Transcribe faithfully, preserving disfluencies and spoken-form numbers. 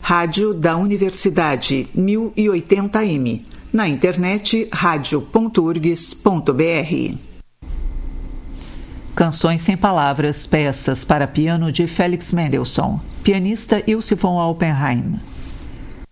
Rádio da Universidade mil e oitenta A M. Na internet rádio ponto urgs ponto br. Canções sem palavras, peças para piano de Felix Mendelssohn. Pianista Ilse von Oppenheim.